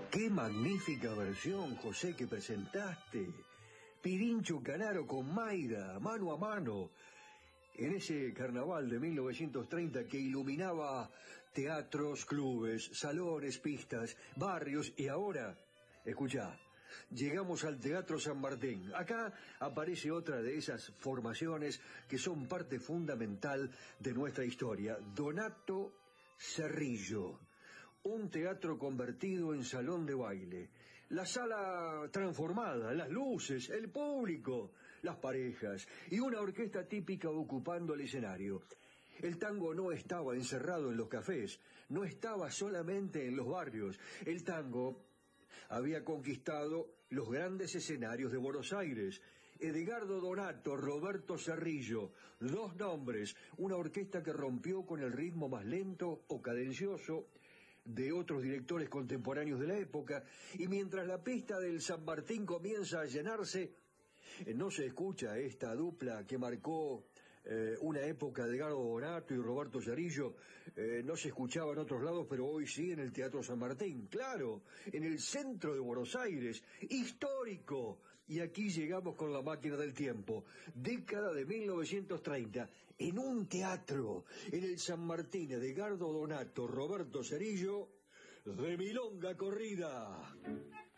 Qué magnífica versión, José, que presentaste. Pirincho Canaro con Mayra, mano a mano, en ese carnaval de 1930 que iluminaba teatros, clubes, salones, pistas, barrios y ahora, escuchá, llegamos al Teatro San Martín. Acá aparece otra de esas formaciones que son parte fundamental de nuestra historia, Donato Cerrillo. Un teatro convertido en salón de baile. La sala transformada, las luces, el público, las parejas y una orquesta típica ocupando el escenario. El tango no estaba encerrado en los cafés, no estaba solamente en los barrios. El tango había conquistado los grandes escenarios de Buenos Aires. Edgardo Donato, Roberto Cerrillo, dos nombres, una orquesta que rompió con el ritmo más lento o cadencioso de otros directores contemporáneos de la época, y mientras la pista del San Martín comienza a llenarse, no se escucha esta dupla que marcó una época de Edgardo Donato y Roberto Cerrillo. No se escuchaba en otros lados, pero hoy sí en el Teatro San Martín, claro, en el centro de Buenos Aires, histórico. Y aquí llegamos con la máquina del tiempo, década de 1930, en un teatro, en el San Martín, de Edgardo Donato, Roberto Cerrillo, de Milonga Corrida.